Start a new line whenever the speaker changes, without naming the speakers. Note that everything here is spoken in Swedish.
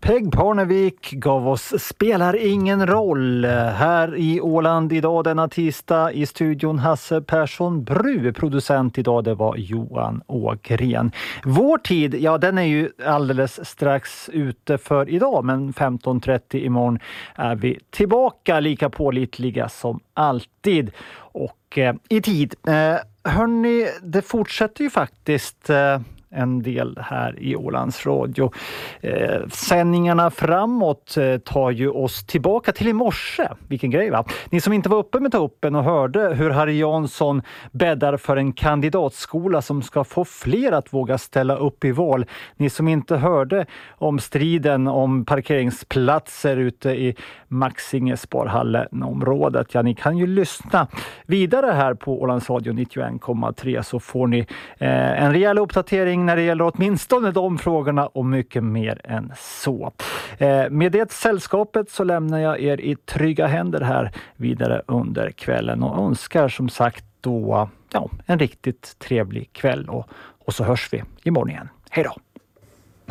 Peg Parnevik gav oss Spelar ingen roll här i Åland idag denna tisdag. I studion Hasse Persson Bru, producent idag det var Johan Ågren. Vår tid, ja den är ju alldeles strax ute för idag, men 15.30 imorgon är vi tillbaka lika pålitliga som alltid och i tid. Hörrni, det fortsätter ju faktiskt en del här i Ålands Radio. Sändningarna framåt tar ju oss tillbaka till i morse. Vilken grej va? Ni som inte var uppe med tuppen och hörde hur Harry Jansson bäddar för en kandidatskola som ska få fler att våga ställa upp i val. Ni som inte hörde om striden om parkeringsplatser ute i Maxinge Sparhallenområdet. Ja, ni kan ju lyssna vidare här på Ålands Radio 91,3 så får ni en rejäl uppdatering när det gäller åtminstone de frågorna och mycket mer än så. Med det sällskapet så lämnar jag er i trygga händer här vidare under kvällen och önskar som sagt då en riktigt trevlig kväll och så hörs vi imorgon igen. Hej då!